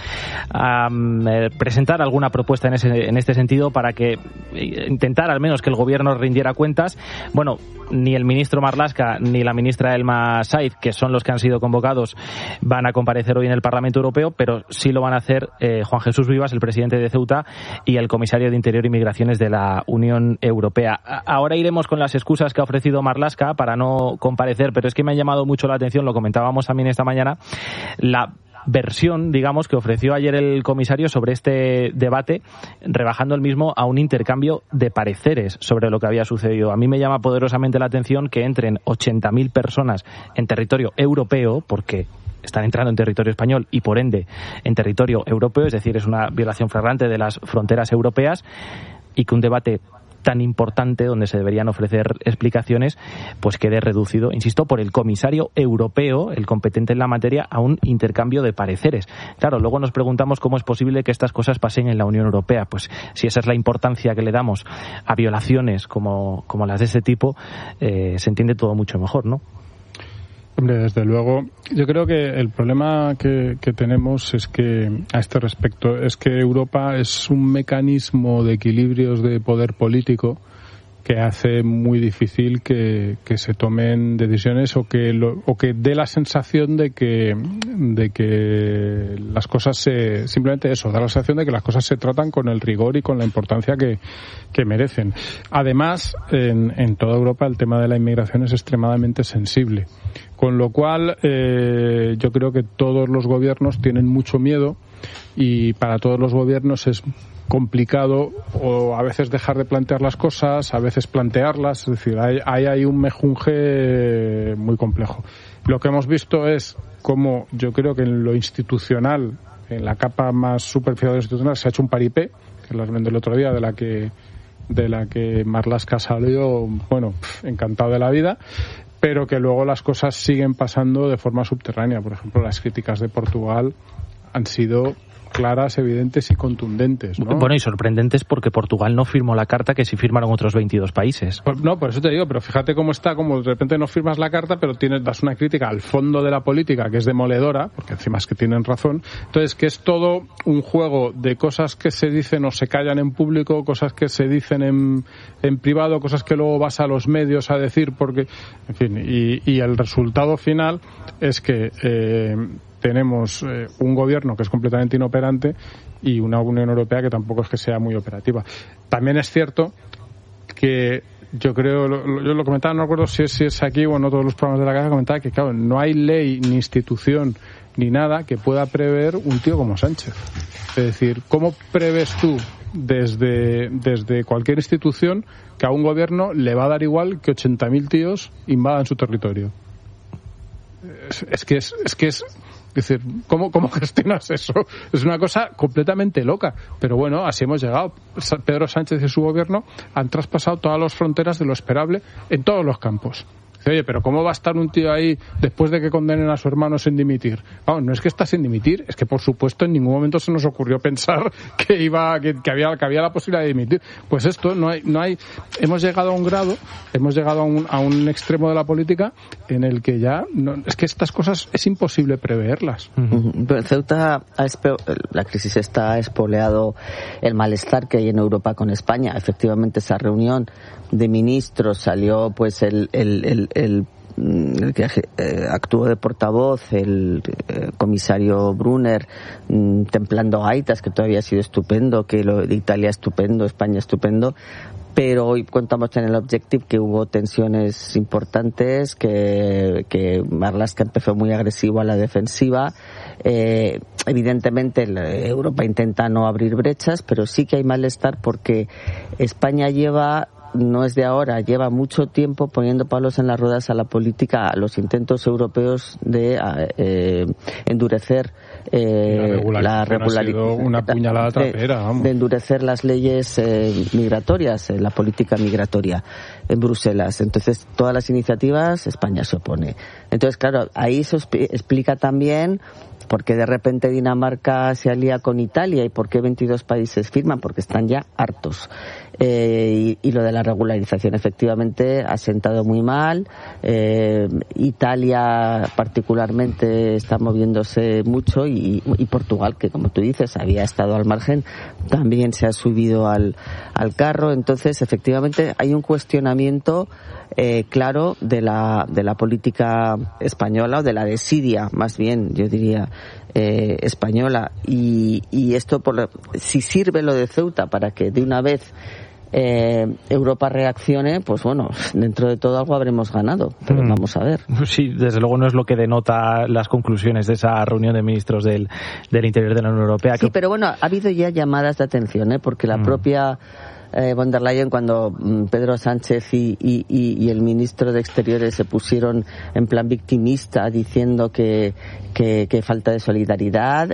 a eh, presentar alguna propuesta en, ese, en este sentido para que eh, intentar al menos que el gobierno rindiera cuentas. Bueno, ni el ministro Marlaska ni la ministra Elma Saiz, que son los que han sido convocados, van a comparecer hoy en el Parlamento Europeo, pero sí lo van a hacer eh, Juan Jesús Vivas, el presidente de Ceuta, y el comisario de Interior y Migraciones de la Unión Europea. Ahora iremos con las excusas que ha ofrecido Marlaska para no comparecer, pero es que me ha llamado mucho la atención, lo comentábamos también esta mañana, la versión, digamos, que ofreció ayer el comisario sobre este debate, rebajando el mismo a un intercambio de pareceres sobre lo que había sucedido. A mí me llama poderosamente la atención que entren ochenta mil personas en territorio europeo, porque están entrando en territorio español y, por ende, en territorio europeo, es decir, es una violación flagrante de las fronteras europeas, y que un debate tan importante, donde se deberían ofrecer explicaciones, pues quede reducido, insisto, por el comisario europeo, el competente en la materia, a un intercambio de pareceres. Claro, luego nos preguntamos cómo es posible que estas cosas pasen en la Unión Europea. Pues si esa es la importancia que le damos a violaciones como, como las de ese tipo, eh, se entiende todo mucho mejor, ¿no? Hombre, desde luego, yo creo que el problema que, que tenemos es que, a este respecto, es que Europa es un mecanismo de equilibrios de poder político que hace muy difícil que, que se tomen decisiones o que lo, o que dé la sensación de que de que las cosas se simplemente eso da la sensación de que las cosas se tratan con el rigor y con la importancia que, que merecen. Además, en, en toda Europa el tema de la inmigración es extremadamente sensible, con lo cual eh, yo creo que todos los gobiernos tienen mucho miedo, y para todos los gobiernos es complicado o a veces dejar de plantear las cosas, a veces plantearlas, es decir, hay, hay, hay un mejunje muy complejo. Lo que hemos visto es cómo yo creo que en lo institucional, en la capa más superficial de lo institucional, se ha hecho un paripé, que las vendí el otro día, de la que de la que Marlaska salió, bueno, encantado de la vida, pero que luego las cosas siguen pasando de forma subterránea. Por ejemplo, las críticas de Portugal han sido claras, evidentes y contundentes, ¿no? Bueno, y sorprendentes, porque Portugal no firmó la carta que sí firmaron otros veintidós países. Pues no, por eso te digo, pero fíjate cómo está, como de repente no firmas la carta, pero tienes, das una crítica al fondo de la política que es demoledora, porque encima es que tienen razón. Entonces, que es todo un juego de cosas que se dicen o se callan en público, cosas que se dicen en, en privado, cosas que luego vas a los medios a decir, porque, en fin, y, y el resultado final es que eh, tenemos eh, un gobierno que es completamente inoperante y una Unión Europea que tampoco es que sea muy operativa. También es cierto que yo creo, lo, yo lo comentaba, no recuerdo si es, si es aquí o en otros los programas de la casa, comentaba que, claro, no hay ley ni institución ni nada que pueda prever un tío como Sánchez. Es decir, ¿cómo prevés tú desde, desde cualquier institución que a un gobierno le va a dar igual que ochenta mil tíos invadan su territorio? Es, es que es, es que es Es decir, ¿cómo, ¿cómo gestionas eso? Es una cosa completamente loca. Pero bueno, así hemos llegado. Pedro Sánchez y su gobierno han traspasado todas las fronteras de lo esperable en todos los campos. Oye, pero ¿cómo va a estar un tío ahí después de que condenen a su hermano sin dimitir? Vamos, no es que está sin dimitir, es que por supuesto en ningún momento se nos ocurrió pensar que iba, que, que había, que había la posibilidad de dimitir. Pues esto, no hay, no hay, hemos llegado a un grado, hemos llegado a un, a un extremo de la política en el que ya, no, es que estas cosas es imposible preverlas. Uh-huh. Pero en Ceuta, ha espe- la crisis esta ha espoleado el malestar que hay en Europa con España. Efectivamente, esa reunión de ministros salió pues el, el, el El, el que eh, actuó de portavoz, el eh, comisario Brunner, mm, templando gaitas, que todavía ha sido estupendo, que lo de Italia estupendo, España estupendo, pero hoy contamos en el Objective que hubo tensiones importantes, que, que Marlaska empezó muy agresivo a la defensiva. Eh, evidentemente Europa intenta no abrir brechas, pero sí que hay malestar porque España lleva, no es de ahora, lleva mucho tiempo poniendo palos en las ruedas a la política, a los intentos europeos de eh, endurecer eh, la regularidad, una puñalada trapera, vamos. De, de endurecer las leyes eh, migratorias, eh, la política migratoria en Bruselas. Entonces, todas las iniciativas, España se opone. Entonces, claro, ahí se explica también ¿por qué de repente Dinamarca se alía con Italia y por qué veintidós países firman? Porque están ya hartos. Eh, y, y lo de la regularización efectivamente ha sentado muy mal. Eh, Italia particularmente está moviéndose mucho y, y Portugal, que como tú dices había estado al margen, también se ha subido al, al carro. Entonces efectivamente hay un cuestionamiento eh, claro de la, de la política española o de la desidia, más bien yo diría eh, española, y, y esto por lo, si sirve lo de Ceuta para que de una vez Eh, Europa reaccione, pues bueno, dentro de todo algo habremos ganado, pero mm. vamos a ver. Sí, desde luego no es lo que denota las conclusiones de esa reunión de ministros del, del Interior de la Unión Europea. Sí, que... pero bueno, ha habido ya llamadas de atención, ¿eh? Porque la mm. propia eh, von der Leyen, cuando mm, Pedro Sánchez y, y, y, y el ministro de Exteriores se pusieron en plan victimista diciendo que, que, que falta de solidaridad,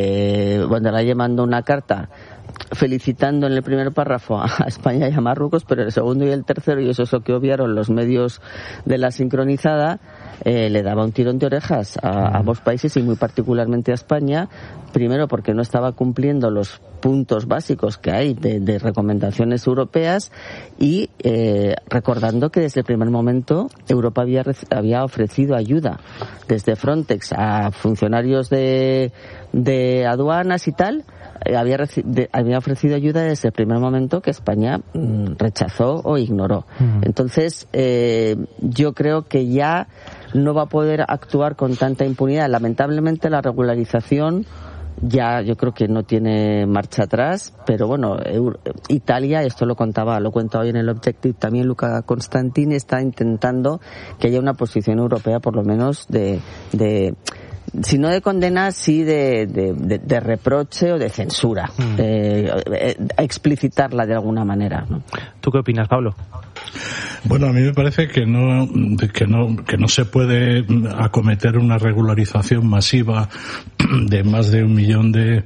eh, von der Leyen mandó una carta felicitando en el primer párrafo a España y a Marruecos, pero el segundo y el tercero, y eso es lo que obviaron los medios de la sincronizada, eh, le daba un tirón de orejas a, a ambos países y muy particularmente a España, primero porque no estaba cumpliendo los puntos básicos que hay de, de recomendaciones europeas y eh, recordando que desde el primer momento Europa había, había ofrecido ayuda desde Frontex a funcionarios de, de aduanas y tal. Había, reci- de, había ofrecido ayuda desde el primer momento que España mmm, rechazó o ignoró. Uh-huh. Entonces, eh, yo creo que ya no va a poder actuar con tanta impunidad. Lamentablemente, la regularización ya yo creo que no tiene marcha atrás, pero bueno, Euro- Italia, esto lo contaba, lo cuenta hoy en el Objective también Luca Constantini, está intentando que haya una posición europea por lo menos de... de si no de condena, sí de, de, de, de reproche o de censura, mm. eh, eh, explicitarla de alguna manera, ¿no? ¿Tú qué opinas, Pablo? Bueno, a mí me parece que no, que no, que no se puede acometer una regularización masiva de más de un millón de,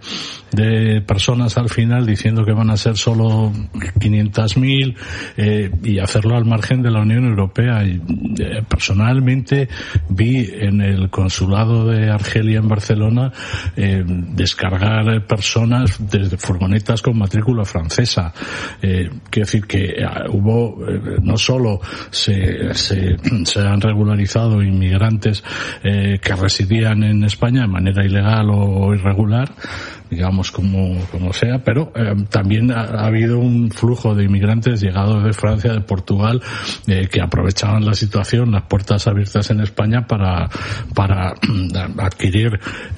de personas al final diciendo que van a ser solo quinientas mil eh, y hacerlo al margen de la Unión Europea. Y, eh, personalmente vi en el consulado de Argelia en Barcelona eh, descargar personas desde furgonetas con matrícula francesa. Eh, quiero decir que eh, hubo eh, no solo se, se, se han regularizado inmigrantes eh, que residían en España de manera ilegal o irregular, digamos como, como sea, pero eh, también ha, ha habido un flujo de inmigrantes llegados de Francia, de Portugal, eh, que aprovechaban la situación, las puertas abiertas en España para para adquirir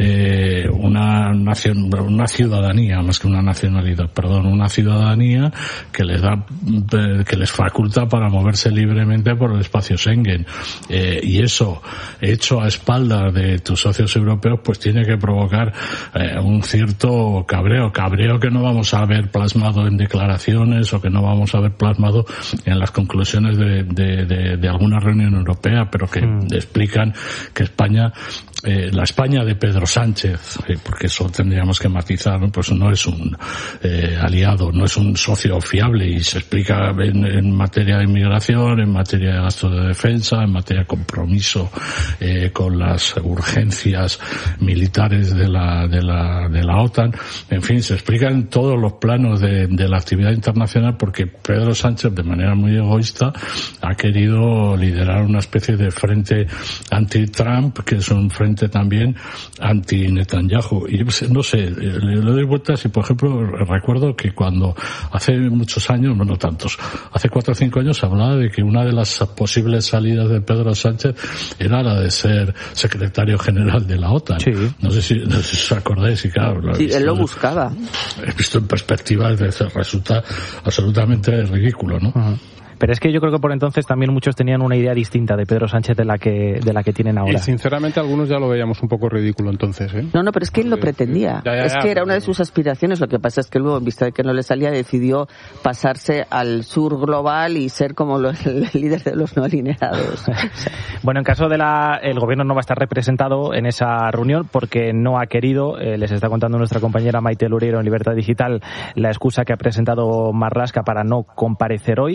eh, una nación, una ciudadanía, más que una nacionalidad, perdón, una ciudadanía que les da, eh, que les faculta para moverse libremente por el espacio Schengen. Eh, y eso, hecho a espaldas de tus socios europeos, pues tiene que provocar eh, un cierto cabreo, cabreo que no vamos a ver plasmado en declaraciones o que no vamos a ver plasmado en las conclusiones de, de, de, de alguna reunión europea, pero que mm. explican que España, eh, la España de Pedro Sánchez, eh, porque eso tendríamos que matizar, ¿no? Pues no es un eh, aliado, no es un socio fiable, y se explica en, en materia de inmigración, en materia de gasto de defensa, en materia de compromiso eh, con las urgencias militares de la de la de la OTAN. En fin, se explica en todos los planos de, de la actividad internacional, porque Pedro Sánchez, de manera muy egoísta, ha querido liderar una especie de frente anti-Trump, que es un frente también anti-Netanyahu. Y no sé, le, le doy vueltas y, por ejemplo, recuerdo que cuando hace muchos años, bueno, tantos, hace cuatro o cinco años se hablaba de que una de las posibles salidas de Pedro Sánchez era la de ser secretario general de la OTAN. Sí. No sé si, no sé si os acordáis, y claro, lo sí, visto, él lo buscaba. He visto en perspectiva, resulta absolutamente ridículo, ¿no? Uh-huh. Pero es que yo creo que por entonces también muchos tenían una idea distinta de Pedro Sánchez de la que de la que tienen ahora. Y sinceramente algunos ya lo veíamos un poco ridículo entonces, ¿eh? No, no, pero es que él lo pretendía. Ya, ya, es que ya, era una de sus aspiraciones. Lo que pasa es que luego, en vista de que no le salía, decidió pasarse al sur global y ser como los, el líder de los no alineados. Bueno, en caso de la... el gobierno no va a estar representado en esa reunión porque no ha querido, eh, les está contando nuestra compañera Maite Lureiro en Libertad Digital, la excusa que ha presentado Marlaska para no comparecer hoy. Dice que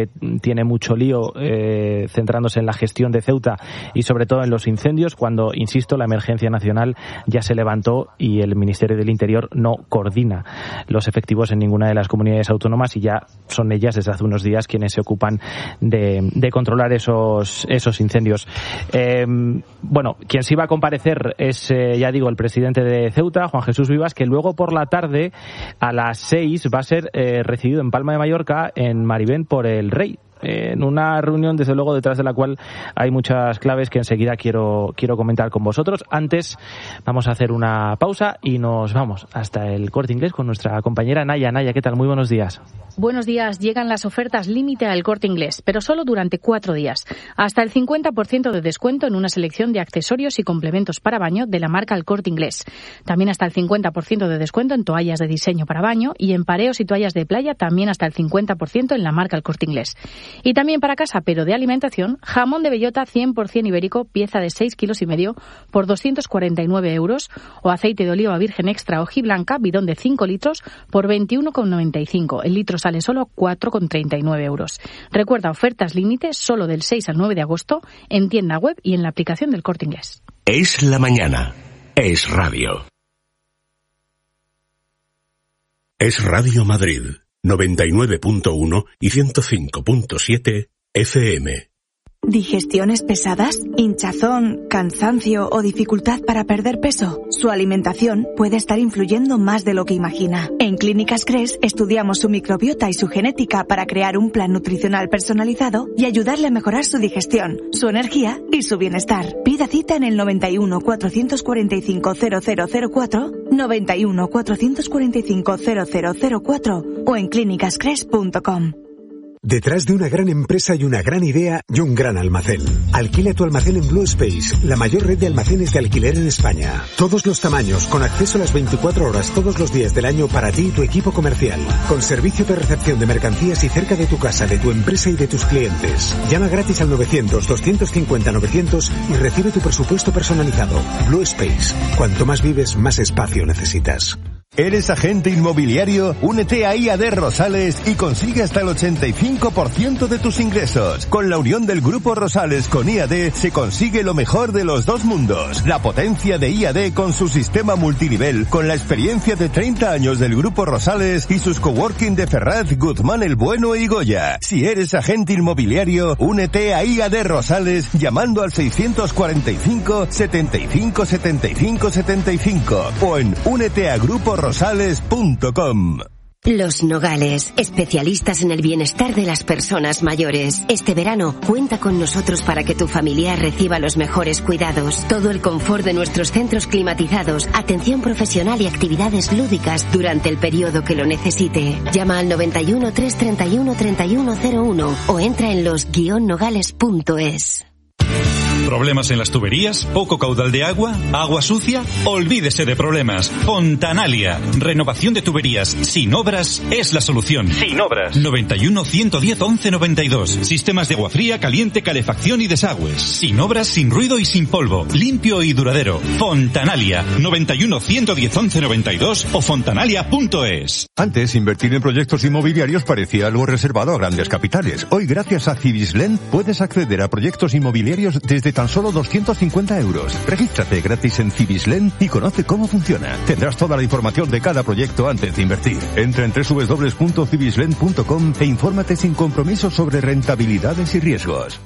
que tiene mucho lío eh, centrándose en la gestión de Ceuta y sobre todo en los incendios, cuando, insisto, la emergencia nacional ya se levantó y el Ministerio del Interior no coordina los efectivos en ninguna de las comunidades autónomas y ya son ellas desde hace unos días quienes se ocupan de, de controlar esos, esos incendios. Eh, bueno, quien sí va a comparecer es, eh, ya digo, el presidente de Ceuta, Juan Jesús Vivas, que luego por la tarde a las seis va a ser eh, recibido en Palma de Mallorca, en Marivén, por el rey, en una reunión, desde luego, detrás de la cual hay muchas claves que enseguida quiero, quiero comentar con vosotros. Antes vamos a hacer una pausa y nos vamos hasta el Corte Inglés con nuestra compañera Naya. Naya, ¿qué tal? Muy buenos días. Buenos días. Llegan las ofertas límite al Corte Inglés, pero solo durante cuatro días. Hasta el cincuenta por ciento de descuento en una selección de accesorios y complementos para baño de la marca El Corte Inglés. También hasta el cincuenta por ciento de descuento en toallas de diseño para baño y en pareos y toallas de playa también hasta el cincuenta por ciento en la marca El Corte Inglés. Y también para casa, pero de alimentación, jamón de bellota cien por ciento ibérico, pieza de seis kilos y medio por doscientos cuarenta y nueve euros, o aceite de oliva virgen extra hojiblanca, bidón de cinco litros por veintiuno con noventa y cinco. El litro sale solo cuatro con treinta y nueve euros. Recuerda, ofertas límite solo del seis al nueve de agosto en tienda web y en la aplicación del Corte Inglés. Es la mañana. Es radio. Es Radio Madrid. noventa y nueve punto uno y ciento cinco punto siete F M. ¿Digestiones pesadas? ¿Hinchazón, cansancio o dificultad para perder peso? Su alimentación puede estar influyendo más de lo que imagina. En Clínicas Cres estudiamos su microbiota y su genética para crear un plan nutricional personalizado y ayudarle a mejorar su digestión, su energía y su bienestar. Pida cita en el noventa y uno, cuatrocientos cuarenta y cinco, cero cero cero cuatro, noventa y uno, cuatrocientos cuarenta y cinco, cero cero cero cuatro o en clínicas cres punto com. Detrás de una gran empresa y una gran idea y un gran almacén. Alquila tu almacén en Blue Space, la mayor red de almacenes de alquiler en España. Todos los tamaños, con acceso a las veinticuatro horas todos los días del año para ti y tu equipo comercial. Con servicio de recepción de mercancías y cerca de tu casa, de tu empresa y de tus clientes. Llama gratis al novecientos, doscientos cincuenta, novecientos y recibe tu presupuesto personalizado. Blue Space. Cuanto más vives, más espacio necesitas. ¿Eres agente inmobiliario? Únete a I A D Rosales y consigue hasta el ochenta y cinco por ciento de tus ingresos. Con la unión del Grupo Rosales con I A D se consigue lo mejor de los dos mundos. La potencia de I A D con su sistema multinivel, con la experiencia de treinta años del Grupo Rosales y sus coworking de Ferraz, Guzmán el Bueno y Goya. Si eres agente inmobiliario, únete a I A D Rosales llamando al seiscientos cuarenta y cinco, setenta y cinco, setenta y cinco, setenta y cinco o en únete a grupo rosales punto com. Los Nogales, especialistas en el bienestar de las personas mayores. Este verano, cuenta con nosotros para que tu familia reciba los mejores cuidados. Todo el confort de nuestros centros climatizados, atención profesional y actividades lúdicas durante el periodo que lo necesite. Llama al noventa y uno, trescientos treinta y uno, treinta y uno cero uno o entra en los guion nogales punto es. ¿Problemas en las tuberías? ¿Poco caudal de agua? ¿Agua sucia? Olvídese de problemas. Fontanalia. Renovación de tuberías sin obras es la solución. Sin obras. noventa y uno, ciento diez, once noventa y dos. Sistemas de agua fría, caliente, calefacción y desagües. Sin obras, sin ruido y sin polvo. Limpio y duradero. Fontanalia. noventa y uno, ciento diez, once noventa y dos o fontanalia punto es. Antes, invertir en proyectos inmobiliarios parecía algo reservado a grandes capitales. Hoy, gracias a Cibislen, puedes acceder a proyectos inmobiliarios desde tan solo doscientos cincuenta euros. Regístrate gratis en Cibislen y conoce cómo funciona. Tendrás toda la información de cada proyecto antes de invertir. Entra en doble u doble u doble u punto cibislen punto com e infórmate sin compromiso sobre rentabilidades y riesgos.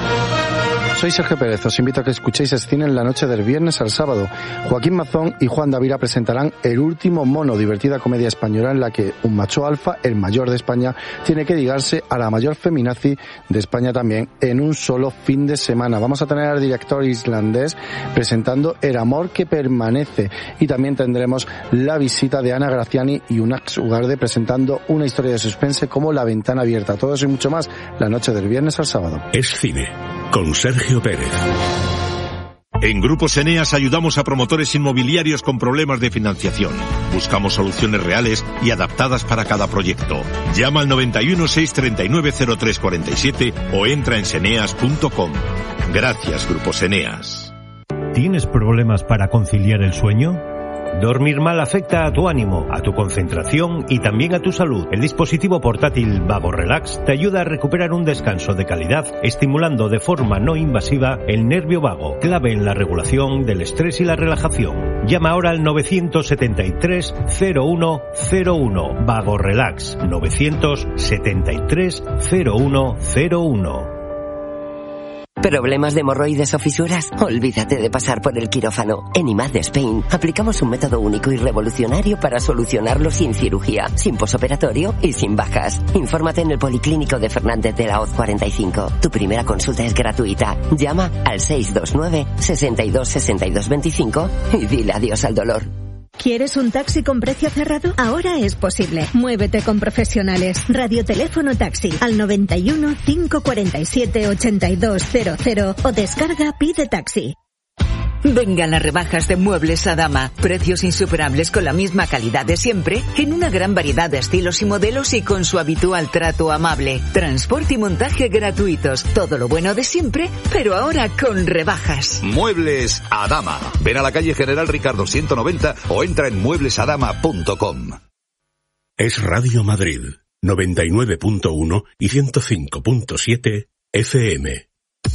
Soy Sergio Pérez, os invito a que escuchéis Escine en la noche del viernes al sábado. Joaquín Mazón y Juan Davira presentarán El último mono, divertida comedia española en la que un macho alfa, el mayor de España, tiene que ligarse a la mayor feminazi de España también en un solo fin de semana. Vamos a tener al director islandés presentando El amor que permanece y también tendremos la visita de Ana Graciani y Unax Ugarde presentando una historia de suspense como La ventana abierta. Todo eso y mucho más la noche del viernes al sábado. Es cine con Sergio Pérez. En Grupos Eneas ayudamos a promotores inmobiliarios con problemas de financiación. Buscamos soluciones reales y adaptadas para cada proyecto. Llama al noventa y uno, seiscientos treinta y nueve, cero tres cuarenta y siete o entra en seneas punto com. Gracias, Grupos Eneas. ¿Tienes problemas para conciliar el sueño? Dormir mal afecta a tu ánimo, a tu concentración y también a tu salud. El dispositivo portátil Vago Relax te ayuda a recuperar un descanso de calidad, estimulando de forma no invasiva el nervio vago, clave en la regulación del estrés y la relajación. Llama ahora al nueve siete tres, cero uno cero uno. Vago Relax, nueve siete tres, cero uno cero uno. ¿Problemas de hemorroides o fisuras? Olvídate de pasar por el quirófano. En I M A D Spain aplicamos un método único y revolucionario para solucionarlo sin cirugía, sin posoperatorio y sin bajas. Infórmate en el Policlínico de Fernández de la Hoz cuarenta y cinco. Tu primera consulta es gratuita. Llama al seis dos nueve, sesenta y dos, sesenta y dos veinticinco y dile adiós al dolor. ¿Quieres un taxi con precio cerrado? Ahora es posible. Muévete con profesionales. Radioteléfono taxi al noventa y uno, cinco cuarenta y siete, ochenta y dos cero cero o descarga Pide Taxi. Vengan las rebajas de Muebles Adama. Precios insuperables con la misma calidad de siempre, en una gran variedad de estilos y modelos y con su habitual trato amable. Transporte y montaje gratuitos. Todo lo bueno de siempre, pero ahora con rebajas. Muebles Adama. Ven a la calle General Ricardo ciento noventa o entra en muebles adama punto com. Es Radio Madrid, noventa y nueve punto uno y ciento cinco punto siete F M.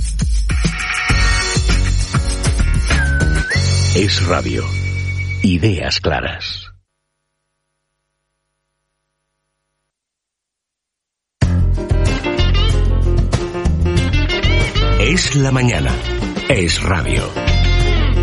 Es radio. Ideas claras. Es la mañana. Es radio.